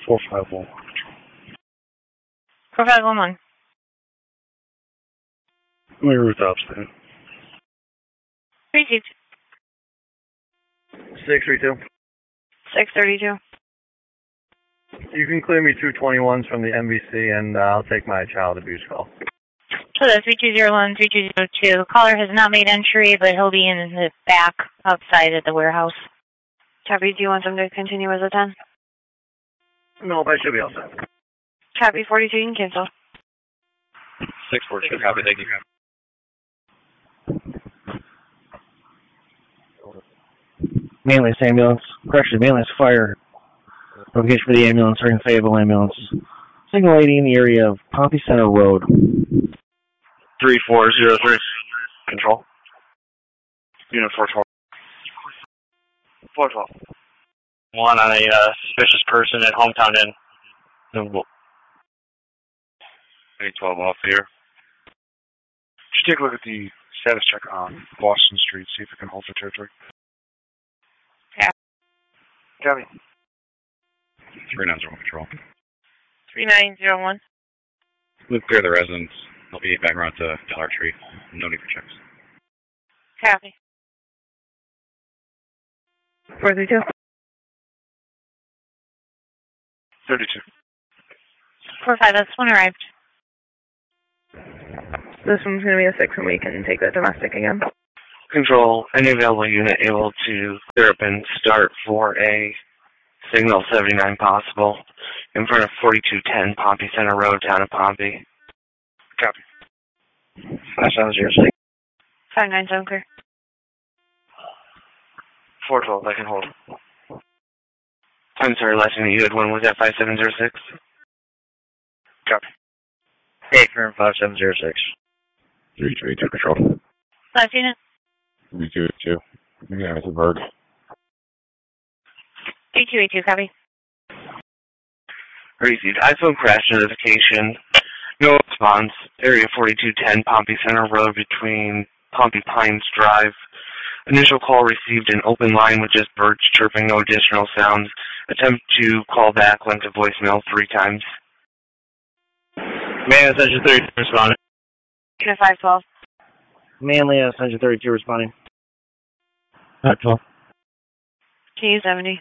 451. 4511. My rooftop's stand. 32. 632. 632. You can clear me 221s from the MVC, and I'll take my child abuse call. So that's 3201, 3202. Caller has not made entry, but he'll be in the back outside at the warehouse. Copy, do you want them to continue as a 10? No, I should be all set. Copy, 42, you can cancel. 642, copy, thank you. Manlius ambulance. Correction, Manlius fire. Location for the ambulance or Fayetteville ambulance. Single lady in the area of Pompey Center Road. 3403. Control. Unit 412. 412. One on a suspicious person at Hometown Inn. 812 off here. Just take a look at the status check on Boston Street, see if it can hold the territory. Yeah. Copy. 3901 control. 3901. We've cleared the residence. I'll be back around to Dollar Tree. No need for checks. Copy. 432. 32. 45, that's one arrived. This one's going to be a 6 and we can take the domestic again. Control, any available unit able to clear up and start for a signal 79 possible in front of 4210 Pompey Center Road, town of Pompey. Copy. 5706. 597 clear. 412, I can hold. I'm sorry, last thing that you had one was at 5706. Copy. Hey, firm 5706. 332 control. Last unit. 3282. Yeah, it's a bird. 3282, copy. Received iPhone crash notification. No response. Area 4210 Pompey Center Road between Pompey Pines Drive. Initial call received an open line with just birds chirping, no additional sounds. Attempt to call back, went to voicemail 3 times. Man, Essential 32 responding. Unit 512. Manly, Essential 32 responding. 512. T70.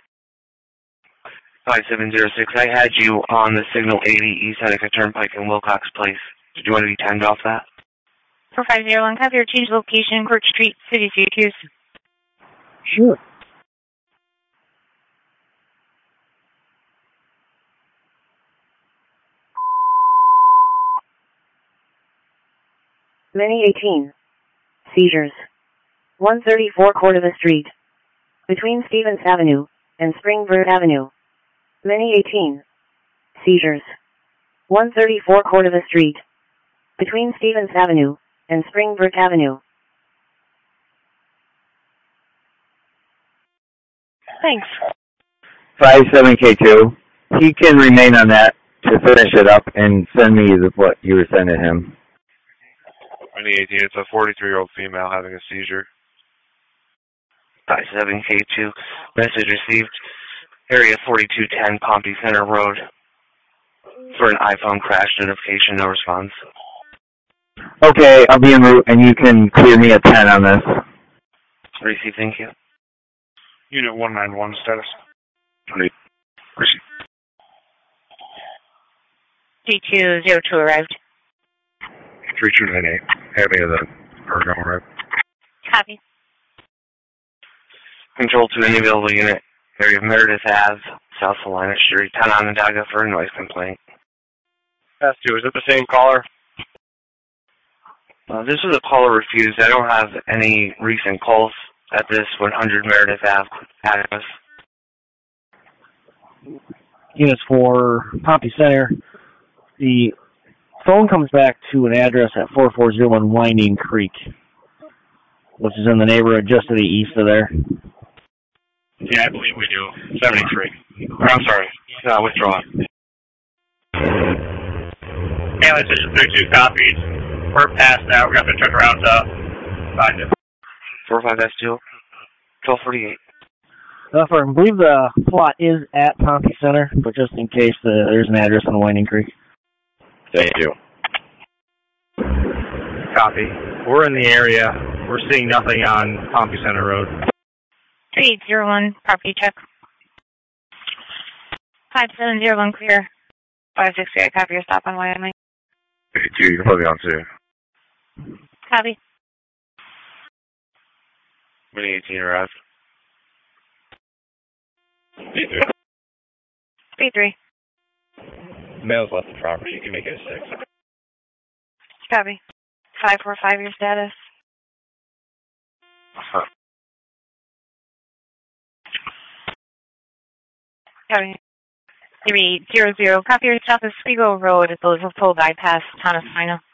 5706. I had you on the signal 80 East Seneca Turnpike in Wilcox Place. Did you want to be timed off that? 4501, copy or change location, Court Street, City, Syracuse. Sure. Many 18. Seizures. 134 Cordova Street. Between Stevens Avenue and Springbrook Avenue. Many 18. Seizures. 134 Cordova Street. Between Stevens Avenue and Springbrook Avenue. Thanks. 57K2. He can remain on that to finish it up and send me what you were sending him. 2018, it's a 43-year-old female having a seizure. 57K2. Message received. Area 4210 Pompey Center Road. For an iPhone crash notification, no response. Okay, I'll be en route and you can clear me a 10 on this. Receive, thank you. Unit 191 status. Receive. D202 arrived. 3298. Having the Ergo arrive. Copy. Control to any available unit. Area of Meredith Ave, South Salina Street, 10 Onondaga for a noise complaint. Pass 2, is it the same caller? This is a caller refused. I don't have any recent calls at this 100 Meredith Ave address. Units for Pompey Center. The phone comes back to an address at 4401 Winding Creek, which is in the neighborhood just to the east of there. Yeah, I believe we do. 73. Or, I'm sorry. Withdraw. Manly Station 32 copies. We're past that. We're going to have to turn around to find it. 45S2, 1248. I believe the plot is at Pompey Center, but just in case there's an address on Winding Creek. Thank you. Copy. We're in the area. We're seeing nothing on Pompey Center Road. 3801, property check. 5701, clear. 568, copy your stop on Wyoming. 82, you can put me on too. Copy. 18 arrived. 33. Mail's left the property. You can make it a 6. Copy. 545, your status. Copy. 3800, copy your stop is Sligo Road at the Liverpool bypass, town of Final.